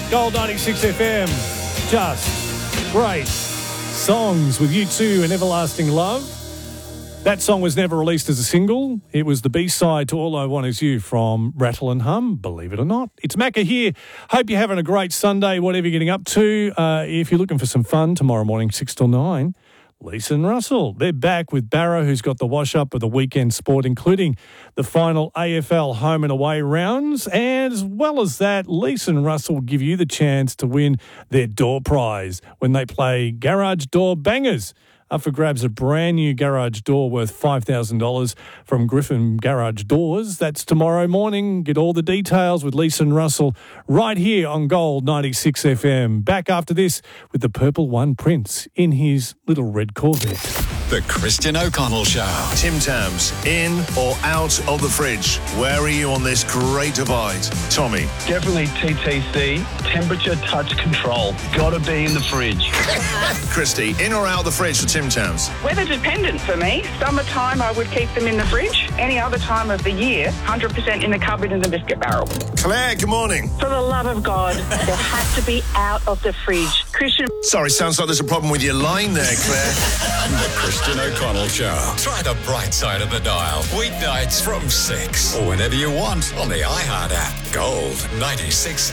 Gold 96 FM. Just great songs with U2 and Everlasting Love. That song was never released as a single. It was the B-side to All I Want Is You from Rattle and Hum, believe it or not. It's Macca here. Hope you're having a great Sunday, whatever you're getting up to. If you're looking for some fun, tomorrow morning, 6 till 9, Lisa and Russell. They're back with Barrow, who's got the wash-up of the weekend sport, including the final AFL home and away rounds. And as well as that, Lisa and Russell will give you the chance to win their door prize when they play Garage Door Bangers. Up for grabs a brand new garage door worth $5,000 from Griffin Garage Doors. That's tomorrow morning. Get all the details with Lisa and Russell right here on Gold 96 FM. Back after this with the Purple One Prince in his little red Corvette. The Christian O'Connell Show. Tim Tams, in or out of the fridge? Where are you on this great divide? Tommy. Definitely TTC, temperature touch control. Gotta be in the fridge. Christy, in or out of the fridge for Tim Tams? Weather dependent for me. Summertime, I would keep them in the fridge. Any other time of the year, 100% in the cupboard in the biscuit barrel. Claire, good morning. For the love of God, they have to be out of the fridge. Christian. Sorry, sounds like there's a problem with your line there, Claire. The Christian O'Connell Show. Try the bright side of the dial. Weeknights from 6 or whenever you want on the iHeart app. Gold 96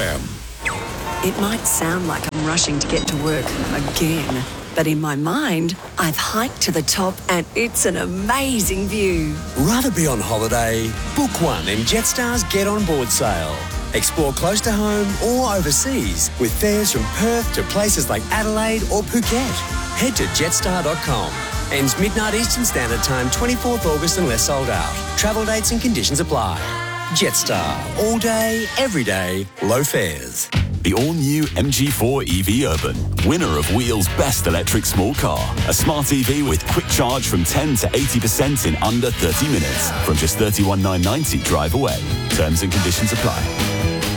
FM. It might sound like I'm rushing to get to work again, but in my mind, I've hiked to the top and it's an amazing view. Rather be on holiday? Book one in Jetstar's Get On Board sale. Explore close to home or overseas with fares from Perth to places like Adelaide or Phuket. Head to jetstar.com. Ends midnight Eastern Standard Time, 24th August unless sold out. Travel dates and conditions apply. Jetstar. All day, every day, low fares. The all-new MG4 EV Urban, winner of Wheel's Best Electric Small Car. A smart EV with quick charge from 10 to 80% in under 30 minutes. From just $31,990 drive away. Terms and conditions apply.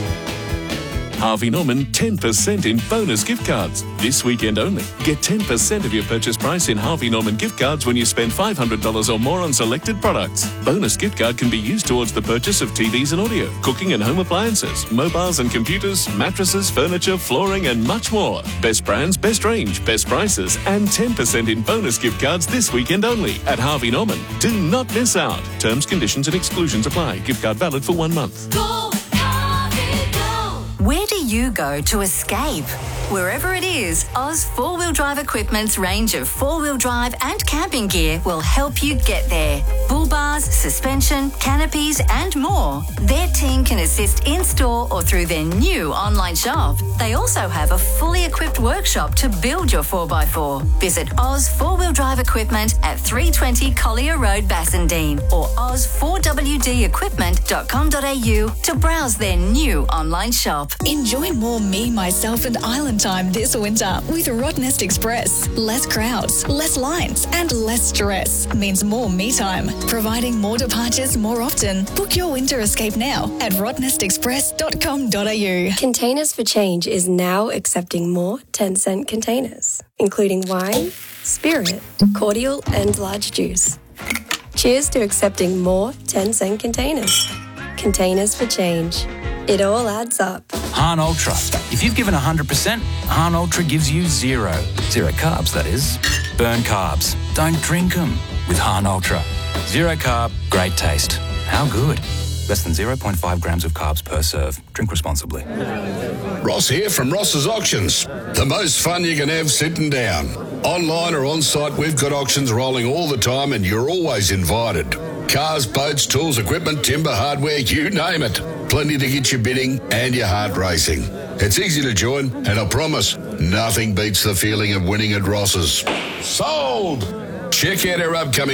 Harvey Norman 10% in bonus gift cards. This weekend only. Get 10% of your purchase price in Harvey Norman gift cards when you spend $500 or more on selected products. Bonus gift card can be used towards the purchase of TVs and audio, cooking and home appliances, mobiles and computers, mattresses, furniture, flooring and much more. Best brands, best range, best prices and 10% in bonus gift cards this weekend only at Harvey Norman. Do not miss out. Terms, conditions and exclusions apply. Gift card valid for 1 month. Where do you go to escape? Wherever it is, Oz 4-Wheel Drive Equipment's range of 4-wheel drive and camping gear will help you get there. Bull bars, suspension, canopies and more. Their team can assist in-store or through their new online shop. They also have a fully equipped workshop to build your 4x4. Visit Oz 4-Wheel Drive Equipment at 320 Collier Road, Bassendean or oz4wdequipment.com.au to browse their new online shop. Enjoy more me, myself and Island time this winter with Rottnest Express. Less crowds, less lines and less stress means more me time. Providing more departures more often. Book your winter escape now at rottnestexpress.com.au. Containers for Change is now accepting more 10-cent containers, including wine, spirit, cordial and large juice. Cheers to accepting more 10-cent containers. Containers for Change. It all adds up. Hahn Ultra. If you've given 100%, Hahn Ultra gives you zero. Zero carbs, that is. Burn carbs. Don't drink them with Hahn Ultra. Zero carb, great taste. How good? Less than 0.5 grams of carbs per serve. Drink responsibly. Ross here from Ross's Auctions. The most fun you can have sitting down. Online or on site, we've got auctions rolling all the time and you're always invited. Cars, boats, tools, equipment, timber, hardware, you name it. Plenty to get you bidding and your heart racing. It's easy to join, and I promise, nothing beats the feeling of winning at Ross's. Sold! Check out our upcoming